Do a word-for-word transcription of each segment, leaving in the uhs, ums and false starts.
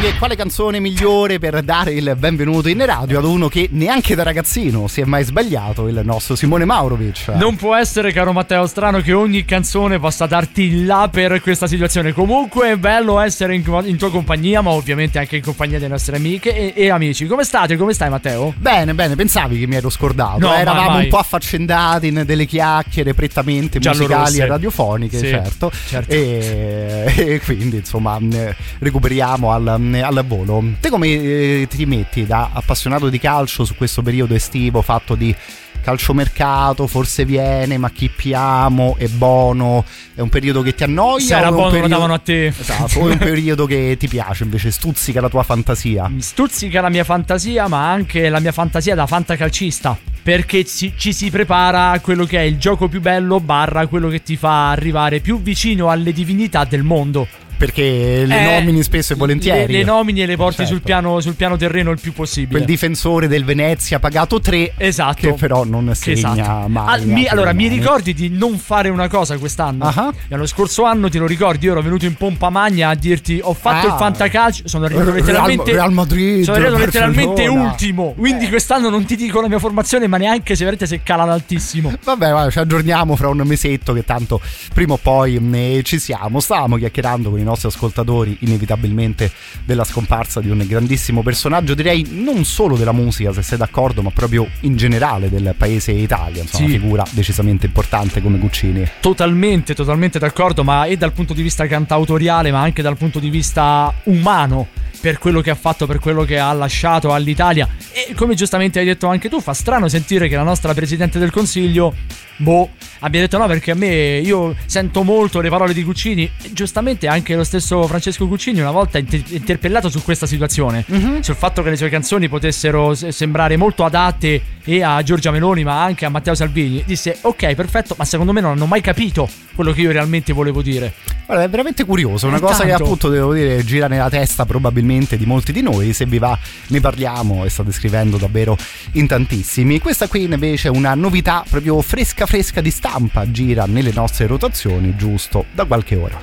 che quale canzone migliore per dare il benvenuto in radio ad uno che neanche da ragazzino si è mai sbagliato, il nostro Simone Maurovic. Non può essere, caro Matteo Strano, che ogni canzone possa darti là per questa situazione. Comunque è bello essere in, in tua compagnia, ma ovviamente anche in compagnia delle nostre amiche e, e amici. Come state? Come stai, Matteo? Bene, bene, pensavi che mi ero scordato. No, eravamo mai, mai. un po' affaccendati in delle chiacchiere prettamente musicali e radiofoniche, sì, certo, certo. E, e quindi insomma recuperiamo al, al volo. Te come eh, ti metti da appassionato di calcio su questo periodo estivo fatto di calciomercato? Forse viene, ma chi piamo? È buono? È un periodo che ti annoia? Se era o è un buono periodo... lo davano a te. Esatto, o è un periodo che ti piace invece, stuzzica la tua fantasia? Stuzzica la mia fantasia, ma anche la mia fantasia da fantacalcista, perché ci, ci si prepara a quello che è il gioco più bello barra quello che ti fa arrivare più vicino alle divinità del mondo. Perché le eh, nomini spesso e volentieri. Le, le nomini e le porti certo. sul piano, sul piano terreno il più possibile. Quel difensore del Venezia pagato tre, esatto, che però non segna esatto. mai. Ah, mi, allora mi ricordi di non fare una cosa quest'anno? Uh-huh. L'anno scorso anno, te lo ricordi, io ero venuto in pompa magna a dirti ho fatto ah. il fantacalcio, sono arrivato letteralmente Real Madrid, sono arrivato letteralmente Barcellona. ultimo. Quindi eh. quest'anno non ti dico la mia formazione, ma neanche se vedete se cala l'altissimo. Vabbè, vabbè, ci aggiorniamo fra un mesetto, che tanto prima o poi ne ci siamo. Stavamo chiacchierando con i nostri ascoltatori inevitabilmente della scomparsa di un grandissimo personaggio, direi non solo della musica, se sei d'accordo, ma proprio in generale del paese Italia, insomma, sì. Una figura decisamente importante come Guccini. Totalmente, totalmente d'accordo, ma e dal punto di vista cantautoriale, ma anche dal punto di vista umano, per quello che ha fatto, per quello che ha lasciato all'Italia. E come giustamente hai detto anche tu, fa strano sentire che la nostra Presidente del Consiglio boh, abbia detto no, perché a me, io sento molto le parole di Guccini. E giustamente anche lo stesso Francesco Guccini una volta inter- interpellato su questa situazione, mm-hmm. sul fatto che le sue canzoni potessero s- sembrare molto adatte e a Giorgia Meloni ma anche a Matteo Salvini, disse ok, perfetto, ma secondo me non hanno mai capito quello che io realmente volevo dire. Guarda, è veramente curioso, una è cosa tanto. Che appunto devo dire gira nella testa probabilmente di molti di noi. Se vi va ne parliamo, e state scrivendo davvero in tantissimi. Questa qui invece è una novità proprio fresca fresca di stampa, gira nelle nostre rotazioni giusto da qualche ora.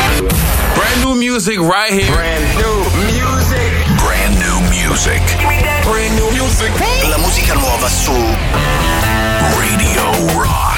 Brand new music right here. Brand new music. Brand new music. Brand new music. La musica nuova su Radio Rock.